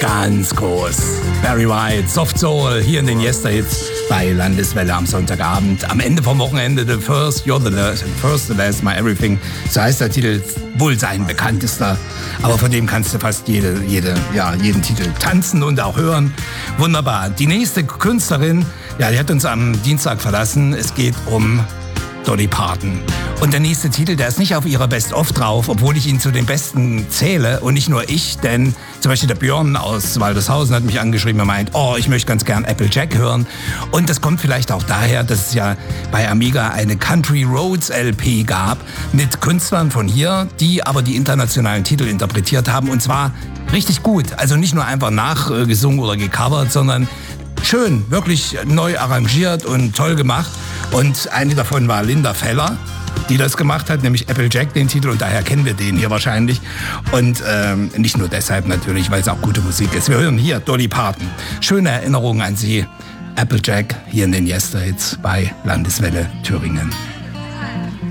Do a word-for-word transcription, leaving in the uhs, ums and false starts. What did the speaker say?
Ganz groß. Barry White, Soft Soul, hier in den Yester-Hits bei Landeswelle am Sonntagabend. Am Ende vom Wochenende, The First, You're the Last, First, the Last, My Everything. So heißt der Titel, wohl sein bekanntester. Aber von dem kannst du fast jede, jede, ja, jeden Titel tanzen und auch hören. Wunderbar. Die nächste Künstlerin, ja, die hat uns am Dienstag verlassen. Es geht um Dolly Parton. Und der nächste Titel, der ist nicht auf ihrer Best-of drauf, obwohl ich ihn zu den Besten zähle und nicht nur ich, denn zum Beispiel der Björn aus Waldershausen hat mich angeschrieben und meint, oh, ich möchte ganz gern Applejack hören. Und das kommt vielleicht auch daher, dass es ja bei Amiga eine Country Roads L P gab mit Künstlern von hier, die aber die internationalen Titel interpretiert haben und zwar richtig gut. Also nicht nur einfach nachgesungen oder gecovert, sondern schön, wirklich neu arrangiert und toll gemacht. Und eine davon war Linda Feller, die das gemacht hat, nämlich Applejack, den Titel. Und daher kennen wir den hier wahrscheinlich. Und ähm, nicht nur deshalb natürlich, weil es auch gute Musik ist. Wir hören hier Dolly Parton. Schöne Erinnerungen an sie. Applejack hier in den Yester-Hits bei Landeswelle Thüringen.